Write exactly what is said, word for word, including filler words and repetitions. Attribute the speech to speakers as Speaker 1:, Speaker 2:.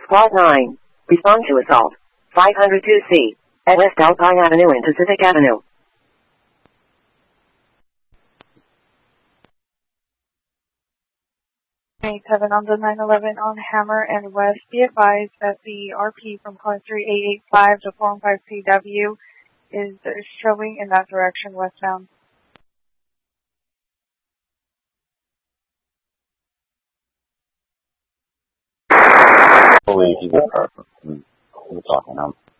Speaker 1: Squad nine. Respond to assault. five oh two C. At West Alpine Avenue and Pacific Avenue.
Speaker 2: seven on the nine eleven on Hammer and West. Be advised that the R P from car three eight eight five to four one five C W is showing in that direction westbound.
Speaker 3: Believe he's a car. We're talking now.